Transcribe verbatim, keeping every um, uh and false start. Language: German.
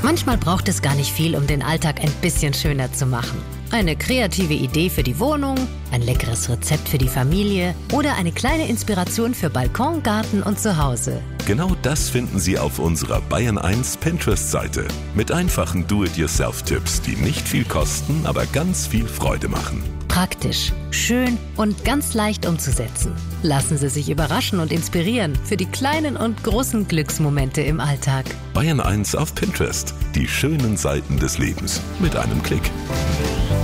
Manchmal braucht es gar nicht viel, um den Alltag ein bisschen schöner zu machen. Eine kreative Idee für die Wohnung, ein leckeres Rezept für die Familie oder eine kleine Inspiration für Balkon, Garten und Zuhause. Genau das finden Sie auf unserer Bayern eins Pinterest-Seite mit einfachen Do-it-yourself-Tipps, die nicht viel kosten, aber ganz viel Freude machen. Praktisch, schön und ganz leicht umzusetzen. Lassen Sie sich überraschen und inspirieren für die kleinen und großen Glücksmomente im Alltag. Bayern eins auf Pinterest. Die schönen Seiten des Lebens mit einem Klick.